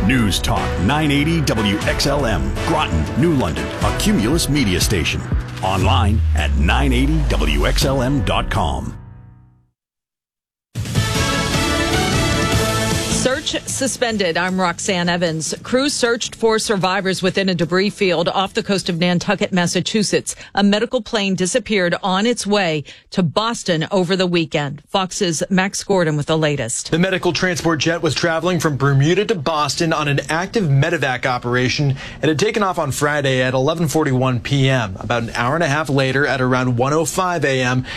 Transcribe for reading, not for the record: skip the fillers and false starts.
News Talk 980 WXLM, Groton, New London, a Cumulus media station. Online at 980WXLM.com. Search suspended. I'm Roxanne Evans. Crews searched for survivors within a debris field off the coast of Nantucket, Massachusetts. A medical plane disappeared on its way to Boston over the weekend. Fox's Max Gordon with the latest. The medical transport jet was traveling from Bermuda to Boston on an active medevac operation. It had taken off on Friday at 11:41 p.m. About an hour and a half later, at around 1:05 a.m.,